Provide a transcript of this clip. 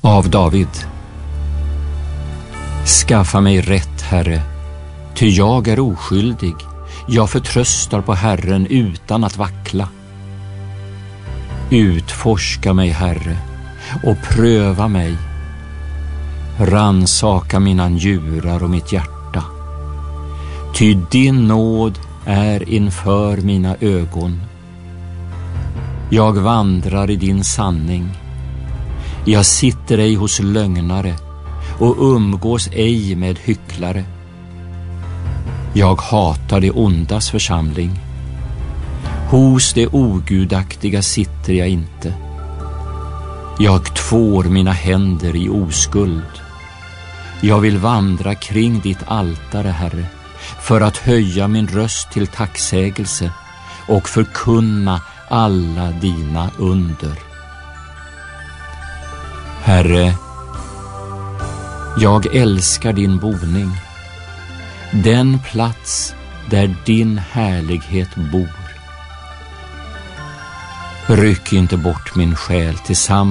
Av David. Skaffa mig rätt, Herre, ty jag är oskyldig. Jag förtröstar på Herren utan att vackla. Utforska mig, Herre, och pröva mig. Ransaka mina njurar och mitt hjärta. Ty din nåd är inför mina ögon. Jag vandrar i din sanning. Jag sitter ej hos lögnare och umgås ej med hycklare. Jag hatar det ondas församling. Hos det ogudaktiga sitter jag inte. Jag tvår mina händer i oskuld. Jag vill vandra kring ditt altare, Herre, för att höja min röst till tacksägelse och förkunna alla dina under. Herre, jag älskar din boning, den plats där din härlighet bor. Ryck inte bort min själ tillsammans